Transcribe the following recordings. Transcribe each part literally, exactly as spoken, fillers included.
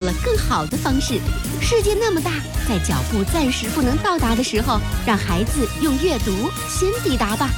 了更好的方式。世界那么大，在脚步暂时不能到达的时候，让孩子用阅读先抵达吧。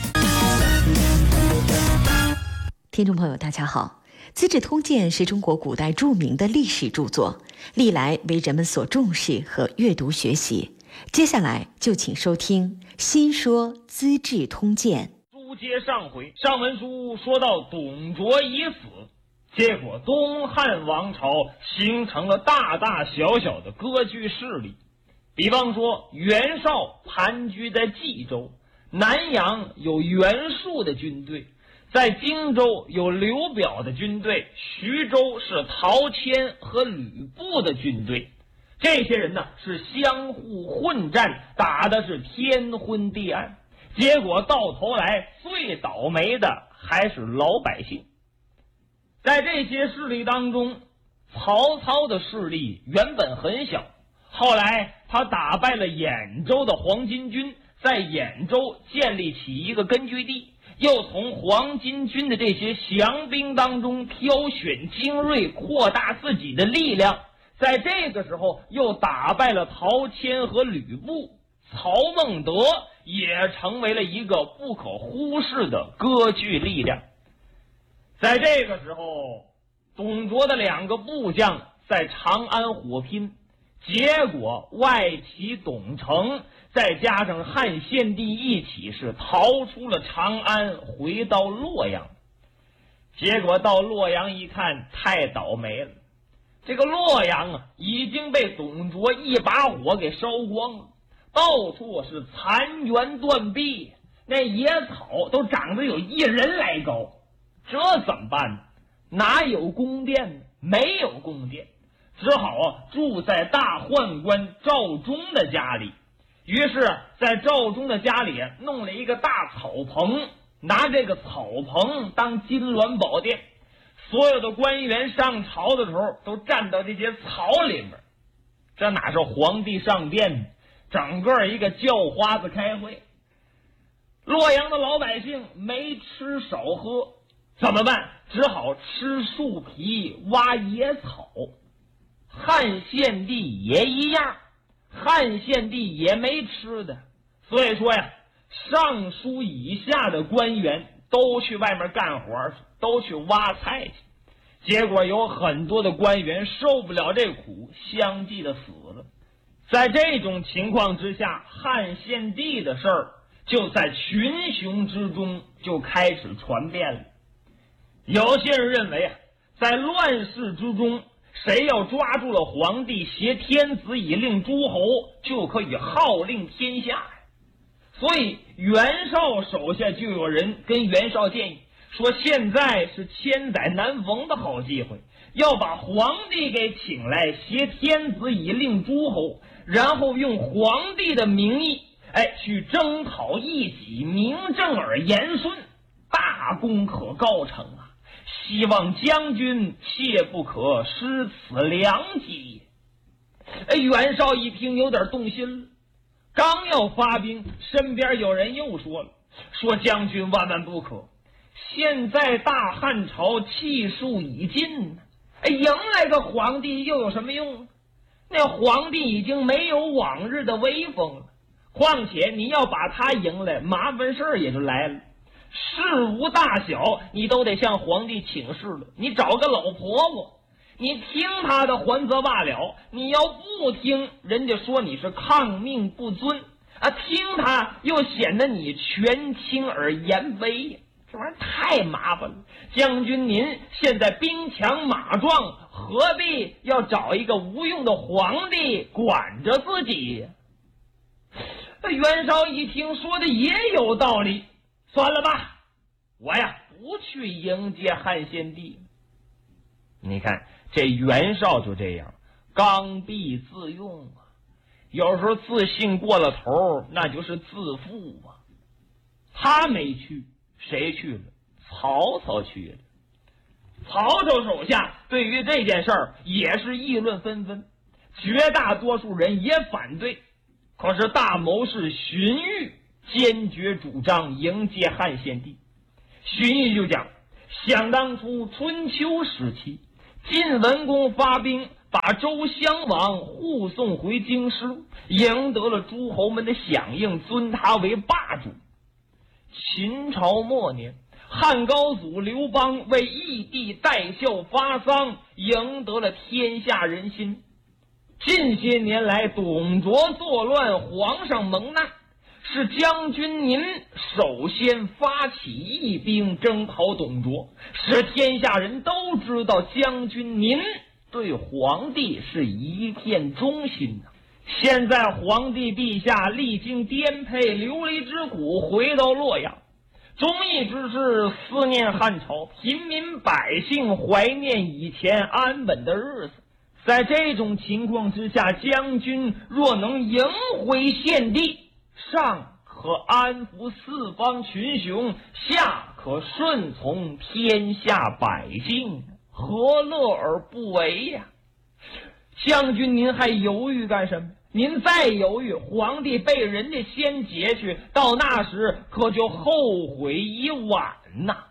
听众朋友大家好，《资治通鉴》是中国古代著名的历史著作，历来为人们所重视和阅读学习。接下来就请收听《新说资治通鉴》。 书接上回，上文书说到董卓已死，结果东汉王朝形成了大大小小的割据势力。比方说袁绍盘踞在冀州，南阳有袁术的军队，在荆州有刘表的军队，徐州是陶谦和吕布的军队。这些人呢是相互混战，打的是天昏地暗，结果到头来最倒霉的还是老百姓。在这些势力当中，曹操的势力原本很小，后来他打败了兖州的黄巾军，在兖州建立起一个根据地，又从黄巾军的这些降兵当中挑选精锐，扩大自己的力量。在这个时候又打败了陶谦和吕布，曹孟德也成为了一个不可忽视的割据力量。在这个时候，董卓的两个部将在长安火拼，结果外戚董承再加上汉献帝一起是逃出了长安，回到洛阳。结果到洛阳一看，太倒霉了，这个洛阳啊已经被董卓一把火给烧光了，到处是残垣断壁，那野草都长得有一人来高，这怎么办呢？哪有宫殿呢？没有宫殿，只好啊住在大宦官赵忠的家里。于是在赵忠的家里弄了一个大草棚，拿这个草棚当金銮宝殿，所有的官员上朝的时候都站到这些草里面。这哪是皇帝上殿，整个一个叫花子开会。洛阳的老百姓没吃少喝，怎么办？只好吃树皮挖野草。汉献帝也一样，汉献帝也没吃的，所以说呀，尚书以下的官员都去外面干活去，都去挖菜去。结果有很多的官员受不了这苦，相继的死了。在这种情况之下，汉献帝的事儿就在群雄之中就开始传遍了。有些人认为啊，在乱世之中，谁要抓住了皇帝，挟天子以令诸侯，就可以号令天下。所以袁绍手下就有人跟袁绍建议说，现在是千载难逢的好机会，要把皇帝给请来，挟天子以令诸侯，然后用皇帝的名义哎，去征讨异己，名正而言顺，大功可告成啊！希望将军切不可失此良机。哎，袁绍一听有点动心了，刚要发兵，身边有人又说了，说将军万万不可，现在大汉朝气数已尽，哎，迎来个皇帝又有什么用？那皇帝已经没有往日的威风了，况且你要把他迎来，麻烦事儿也就来了。事无大小你都得向皇帝请示了，你找个老婆婆，你听他的还则罢了，你要不听，人家说你是抗命不尊啊，听他又显得你权倾而言卑，这玩意儿太麻烦了。将军您现在兵强马壮，何必要找一个无用的皇帝管着自己？袁绍一听说的也有道理，算了吧，我呀不去迎接汉献帝。你看这袁绍就这样，刚愎自用啊，有时候自信过了头，那就是自负啊。他没去，谁去了？曹操去了。曹操手下对于这件事儿也是议论纷纷，绝大多数人也反对。可是大谋士荀彧坚决主张迎接汉献帝。荀彧就讲，想当初春秋时期，晋文公发兵把周襄王护送回京师，赢得了诸侯们的响应，尊他为霸主。秦朝末年，汉高祖刘邦为义帝戴孝发丧，赢得了天下人心。近些年来，董卓作乱，皇上蒙难，是将军您首先发起义兵征讨董卓，使天下人都知道将军您对皇帝是一片忠心的。现在皇帝陛下历经颠沛流离之苦，回到洛阳，忠义之士思念汉朝，平民百姓怀念以前安稳的日子。在这种情况之下，将军若能迎回献帝，上可安抚四方群雄，下可顺从天下百姓，何乐而不为呀？将军您还犹豫干什么？您再犹豫，皇帝被人家先劫去，到那时可就后悔已晚呐。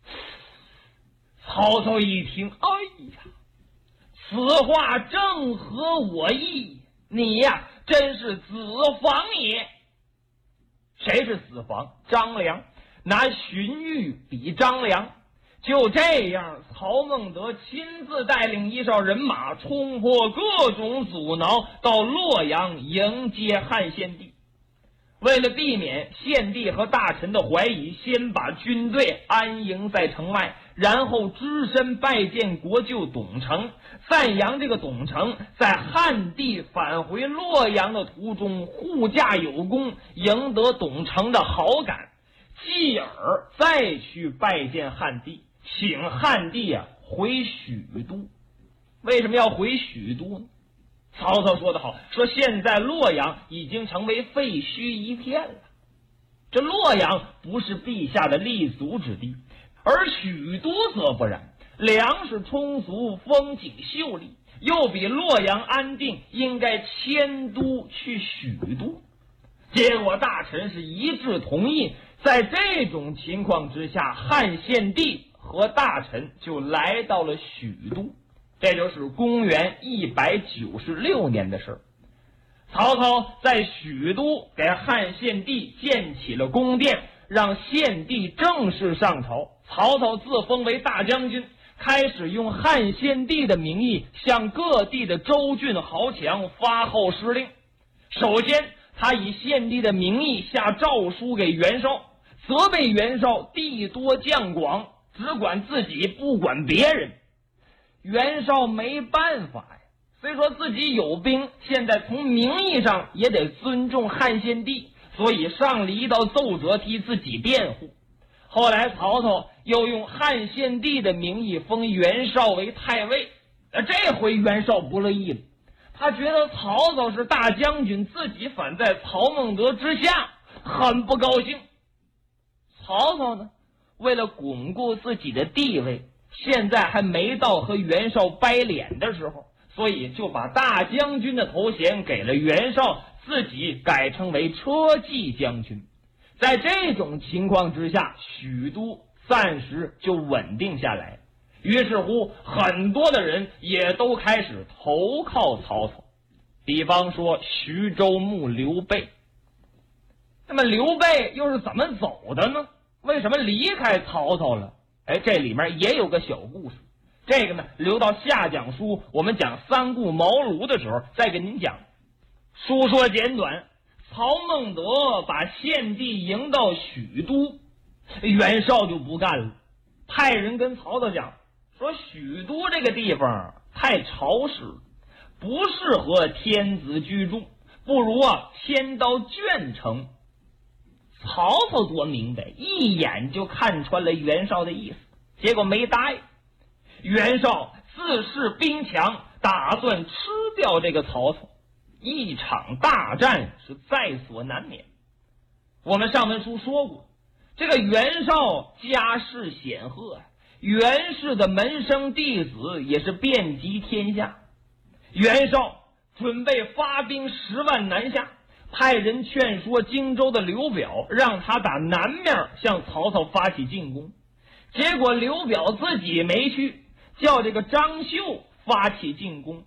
曹操一听，哎呀，此话正合我意，你呀真是子房也。谁是子房？张良，拿荀彧比张良。就这样，曹孟德亲自带领一哨人马，冲破各种阻挠，到洛阳迎接汉献帝。为了避免献帝和大臣的怀疑，先把军队安营在城外，然后只身拜见国舅董承，赞扬这个董承在汉帝返回洛阳的途中护驾有功，赢得董承的好感，继而再去拜见汉帝，请汉帝啊回许都。为什么要回许都呢？曹操说得好，说现在洛阳已经成为废墟一片了。这洛阳不是陛下的立足之地，而许都则不然，粮食充足，风景秀丽，又比洛阳安定，应该迁都去许都。结果大臣是一致同意，在这种情况之下，汉献帝和大臣就来到了许都。这就是公元一百九十六年的事儿。曹操在许都给汉献帝建起了宫殿，让献帝正式上朝。曹操自封为大将军，开始用汉献帝的名义向各地的州郡豪强发号施令。首先，他以献帝的名义下诏书给袁绍，责备袁绍地多将广，只管自己不管别人。袁绍没办法呀，虽说自己有兵，现在从名义上也得尊重汉献帝，所以上了一道奏折替自己辩护。后来曹操又用汉献帝的名义封袁绍为太尉，这回袁绍不乐意了，他觉得曹操是大将军，自己反在曹孟德之下，很不高兴。曹操呢，为了巩固自己的地位，现在还没到和袁绍掰脸的时候，所以就把大将军的头衔给了袁绍，自己改称为车骑将军。在这种情况之下，许都暂时就稳定下来。于是乎，很多的人也都开始投靠曹操，比方说徐州牧刘备。那么刘备又是怎么走的呢？为什么离开曹操了？哎，这里面也有个小故事，这个呢留到下讲书我们讲三顾茅庐的时候再给您讲。书说简短，曹孟德把献帝迎到许都，袁绍就不干了，派人跟曹操讲说，许都这个地方太潮湿，不适合天子居住，不如啊迁到鄄城。曹操多明白，一眼就看穿了袁绍的意思，结果没答应。袁绍自恃兵强，打算吃掉这个曹操，一场大战是在所难免。我们上文书说过，这个袁绍家世显赫，袁氏的门生弟子也是遍及天下。袁绍准备发兵十万南下，派人劝说荆州的刘表，让他打南面向曹操发起进攻。结果刘表自己没去，叫这个张绣发起进攻，